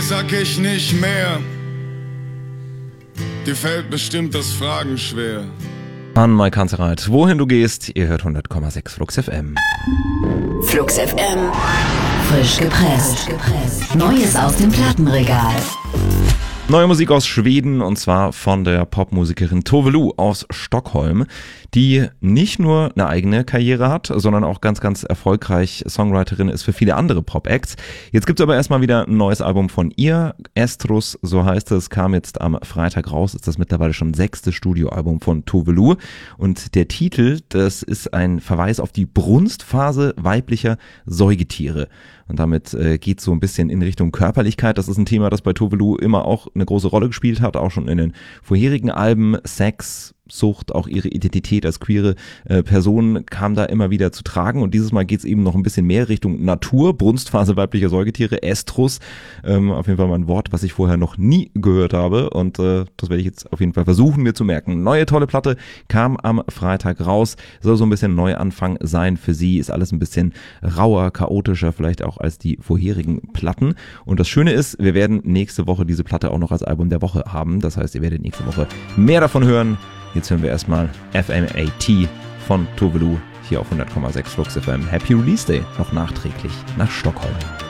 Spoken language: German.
sag ich nicht mehr. Dir fällt bestimmt das Fragen schwer. An Mike Kanzereit, wohin du gehst, ihr hört 100,6 Flux FM. Flux FM, frisch gepresst. Neues aus dem Plattenregal. Neue Musik aus Schweden, und zwar von der Popmusikerin Tove Lo aus Stockholm, die nicht nur eine eigene Karriere hat, sondern auch ganz, ganz erfolgreich Songwriterin ist für viele andere Pop-Acts. Jetzt gibt's aber erstmal wieder ein neues Album von ihr. Estrus, so heißt es, kam jetzt am Freitag raus, ist das mittlerweile schon 6. Studioalbum von Tove Lo. Und der Titel, das ist ein Verweis auf die Brunstphase weiblicher Säugetiere. Und damit geht so ein bisschen in Richtung Körperlichkeit. Das ist ein Thema, das bei Tove Lo immer auch eine große Rolle gespielt hat, auch schon in den vorherigen Alben. Sex, Sucht, auch ihre Identität als queere Person kam da immer wieder zu tragen, und dieses Mal geht es eben noch ein bisschen mehr Richtung Natur, Brunstphase weiblicher Säugetiere, Estrus, auf jeden Fall mal ein Wort, was ich vorher noch nie gehört habe, und das werde ich jetzt auf jeden Fall versuchen mir zu merken. Neue tolle Platte kam am Freitag raus, soll so ein bisschen Neuanfang sein für sie, ist alles ein bisschen rauer, chaotischer vielleicht auch als die vorherigen Platten, und das Schöne ist, wir werden nächste Woche diese Platte auch noch als Album der Woche haben, das heißt, ihr werdet nächste Woche mehr davon hören. Jetzt hören wir erstmal FMAT von Tove Lo hier auf 100,6 Flux FM. Happy Release Day noch nachträglich nach Stockholm.